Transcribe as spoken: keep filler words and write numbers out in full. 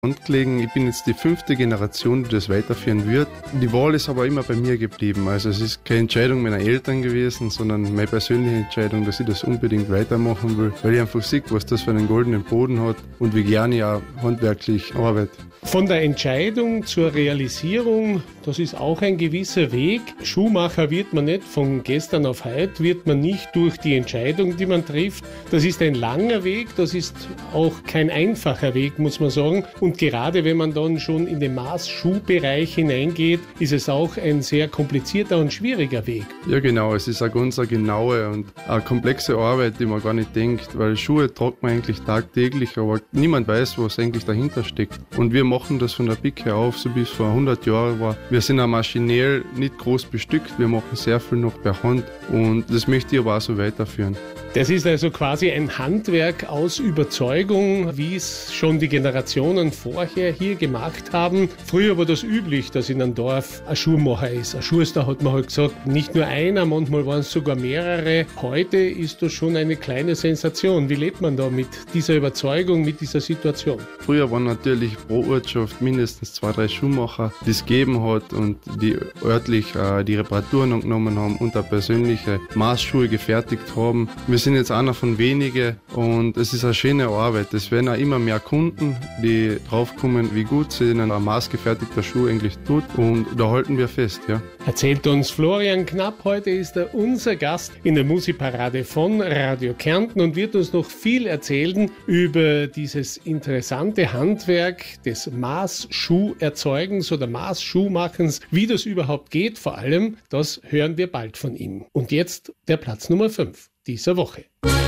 Hand gelegen. Ich bin jetzt die fünfte Generation, die das weiterführen wird. Die Wahl ist aber immer bei mir geblieben. Also es ist keine Entscheidung meiner Eltern gewesen, sondern meine persönliche Entscheidung, dass ich das unbedingt weitermachen will, weil ich einfach sehe, was das für einen goldenen Boden hat und wie gerne ich auch handwerklich arbeite. Von der Entscheidung zur Realisierung, das ist auch ein gewisser Weg. Schuhmacher wird man nicht von gestern auf heute, wird man nicht durch die Entscheidung, die man trifft. Das ist ein langer Weg, das ist auch kein einfacher Weg, muss man sagen. Und gerade wenn man dann schon in den Maßschuhbereich hineingeht, ist es auch ein sehr komplizierter und schwieriger Weg. Ja genau, es ist eine ganz eine genaue und eine komplexe Arbeit, die man gar nicht denkt, weil Schuhe tragt man eigentlich tagtäglich, aber niemand weiß, was eigentlich dahinter steckt. Und wir machen das von der Pike auf, so wie es vor hundert Jahren war. Wir sind auch maschinell nicht groß bestückt, wir machen sehr viel noch per Hand und das möchte ich aber auch so weiterführen. Das ist also quasi ein Handwerk aus Überzeugung, wie es schon die Generationen vorher hier gemacht haben. Früher war das üblich, dass in einem Dorf ein Schuhmacher ist. Ein Schuster hat man halt gesagt, nicht nur einer, manchmal waren es sogar mehrere. Heute ist das schon eine kleine Sensation. Wie lebt man da mit dieser Überzeugung, mit dieser Situation? Früher waren natürlich pro Ortschaft mindestens zwei, drei Schuhmacher, die es gegeben hat und die örtlich äh, die Reparaturen angenommen haben und auch persönliche Maßschuhe gefertigt haben. Wir sind jetzt einer von wenigen und es ist eine schöne Arbeit. Es werden auch immer mehr Kunden, die draufkommen, wie gut sie ein maßgefertigter Schuh eigentlich tut und da halten wir fest, ja. Erzählt uns Florian Knapp, heute ist er unser Gast in der Musikparade von Radio Kärnten und wird uns noch viel erzählen über dieses interessante Handwerk des Maßschuherzeugens oder Maßschuhmachens, wie das überhaupt geht vor allem, das hören wir bald von ihm. Und jetzt der Platz Nummer fünf dieser Woche.